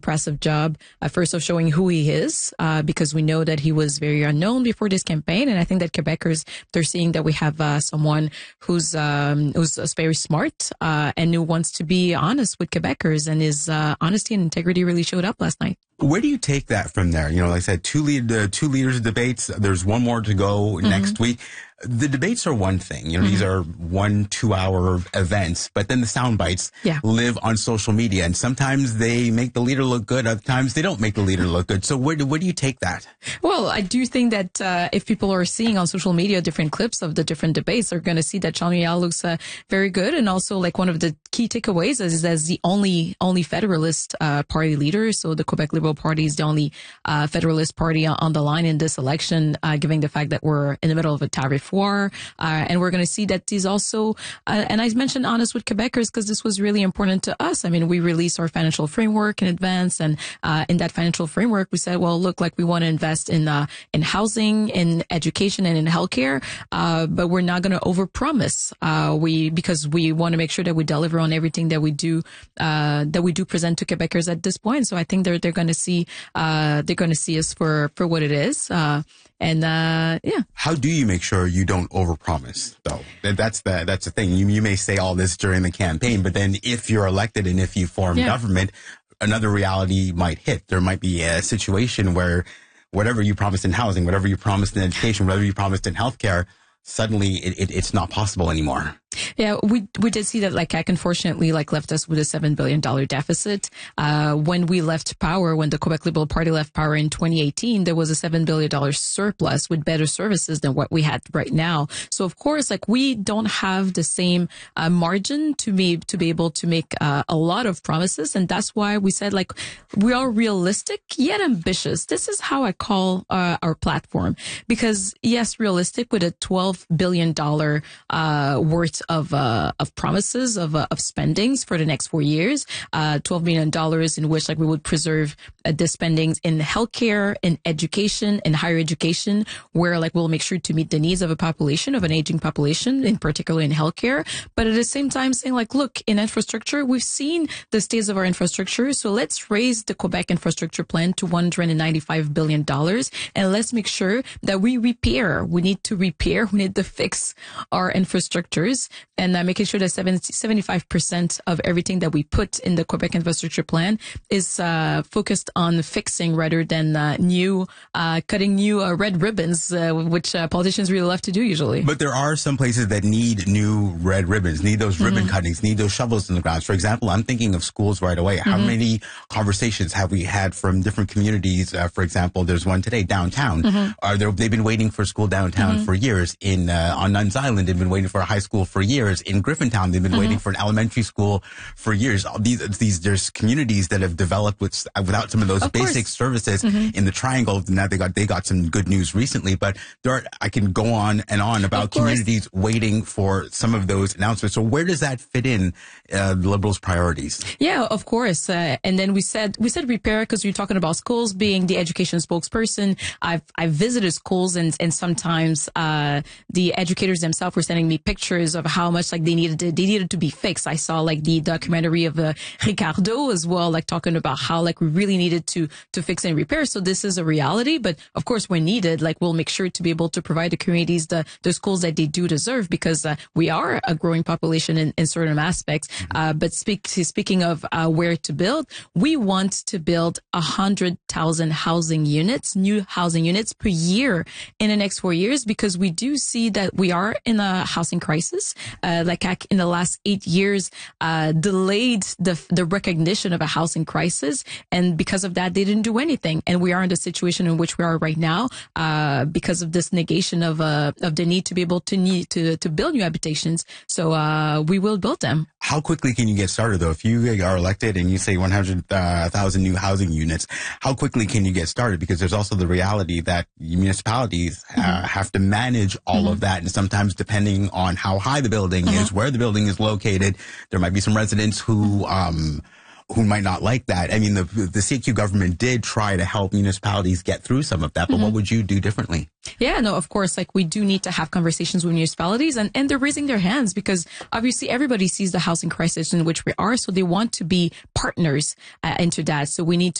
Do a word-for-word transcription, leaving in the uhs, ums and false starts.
impressive job, uh, first of showing who he is, uh, because we know that he was very unknown before this campaign. And I think that Quebecers, they're seeing that we have uh, someone who's um, who's very smart uh, and who wants to be honest with Quebecers, and his uh, honesty and integrity really showed up last night. Where do you take that from there? You know, like I said, two lead, uh, two leaders of debates. There's one more to go mm-hmm. next week. The debates are one thing. You know, mm-hmm. these are one, two hour events, but then the sound bites yeah. live on social media. And sometimes they make the leader look good. Other times they don't make the leader look good. So where do, where do you take that? Well, I do think that uh, if people are seeing on social media different clips of the different debates, they're going to see that Jean Miel looks uh, very good. And also, like, one of the key takeaways is as the only, only Federalist uh, party leader. So the Quebec Liberal Party is the only uh, Federalist party on the line in this election, uh, given the fact that we're in the middle of a tariff war. Uh, and we're going to see that he's also, uh, and I mentioned honest with Quebecers because this was really important to us. I mean, we released our financial framework in advance, and uh, in that financial framework, we said, well, look, like we want to invest in uh, in housing, in education, and in healthcare, uh, but we're not going to overpromise. Uh, we because we want to make sure that we deliver on everything that we do uh, that we do present to Quebecers at this point. So I think they're they're going to see uh, they're going to see us for for what it is. Uh, And, uh, yeah. How do you make sure you don't overpromise, though? That's the, that's the thing. You, you may say all this during the campaign, but then if you're elected and if you form yeah. government, another reality might hit. There might be a situation where whatever you promised in housing, whatever you promised in education, whatever you promised in healthcare, suddenly it, it, it's not possible anymore. Yeah, we we did see that like C A Q unfortunately like left us with a seven billion dollars deficit. Uh, when we left power, when the Quebec Liberal Party left power in twenty eighteen, there was a seven billion dollars surplus with better services than what we had right now. So of course, like we don't have the same uh, margin to be to be able to make uh, a lot of promises, and that's why we said like we are realistic yet ambitious. This is how I call uh, our platform, because yes, realistic with a twelve billion dollars uh, worth of uh, of promises of uh, of spendings for the next four years, uh, twelve million dollars in which like we would preserve uh, the spendings in healthcare, in education, in higher education, where like we'll make sure to meet the needs of a population, of an aging population, in particular in healthcare. But at the same time saying like, look, in infrastructure, we've seen the states of our infrastructure, so let's raise the Quebec infrastructure plan to one hundred ninety-five billion dollars, and let's make sure that we repair. We need to repair. We need to fix our infrastructures. And uh, making sure that seventy, seventy-five percent of everything that we put in the Quebec infrastructure plan is uh, focused on fixing rather than uh, new, uh, cutting new uh, red ribbons, uh, which uh, politicians really love to do usually. But there are some places that need new red ribbons, need those ribbon mm-hmm. cuttings, need those shovels in the ground. For example, I'm thinking of schools right away. How mm-hmm. many conversations have we had from different communities? Uh, for example, there's one today downtown. Mm-hmm. Are there, they've been waiting for school downtown mm-hmm. for years. In uh, on Nuns Island, they've been waiting for a high school for years. In Griffintown, they've been mm-hmm. waiting for an elementary school for years. These, these, there's communities that have developed with, without some of those of basic course. services mm-hmm. in the Triangle. Now they got, they got some good news recently, but there are, I can go on and on about communities waiting for some of those announcements. So where does that fit in, uh, the Liberals' priorities? Yeah, of course. Uh, and then we said, we said repair because you're talking about schools. Being the education spokesperson, I've, I've visited schools, and, and sometimes, uh, the educators themselves were sending me pictures of how much like they needed to, they needed to be fixed. I saw like the documentary of uh, Ricardo as well, like talking about how like we really needed to, to fix and repair. So this is a reality, but of course when needed, like we'll make sure to be able to provide the communities the, the schools that they do deserve, because uh, we are a growing population in, in certain aspects. Mm-hmm. Uh, but speak, speaking of uh, where to build, we want to build a hundred thousand housing units, new housing units per year in the next four years, because we do see that we are in a housing crisis. Uh, like in the last eight years, uh, delayed the the recognition of a housing crisis, and because of that, they didn't do anything. And we are in the situation in which we are right now, uh, because of this negation of uh of the need to be able to need to to build new habitations. So uh, we will build them. How quickly can you get started, though? If you are elected and you say one hundred thousand new housing units, how quickly can you get started? Because there's also the reality that municipalities uh, mm-hmm. have to manage all mm-hmm. of that. And sometimes depending on how high the building mm-hmm. is, where the building is located, there might be some residents who, um, who might not like that. I mean, the the C A Q government did try to help municipalities get through some of that, but mm-hmm. what would you do differently? Yeah, no, of course, like we do need to have conversations with municipalities, and, and they're raising their hands because obviously everybody sees the housing crisis in which we are, so they want to be partners uh, into that. So we need to